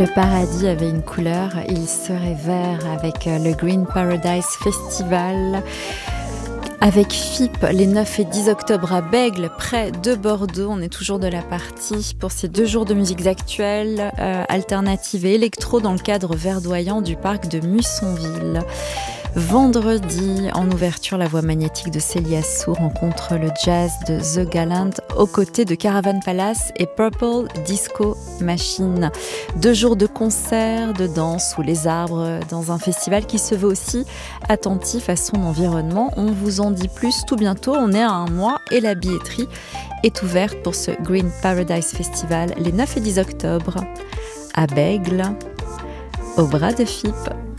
Le paradis avait une couleur, il serait vert avec le Green Paradise Festival. Avec FIP, les 9 et 10 octobre à Bègles, près de Bordeaux. On est toujours de la partie pour ces 2 jours de musiques actuelles, alternatives et électro dans le cadre verdoyant du parc de Mussonville. Vendredi, en ouverture, la voix magnétique de Célia Sou rencontre le jazz de The Gallant aux côtés de Caravan Palace et Purple Disco Machine. 2 jours de concerts, de danse sous les arbres dans un festival qui se veut aussi attentif à son environnement. On vous en dit plus tout bientôt, on est à 1 mois et la billetterie est ouverte pour ce Green Paradise Festival les 9 et 10 octobre à Bègles, au bras de FIP.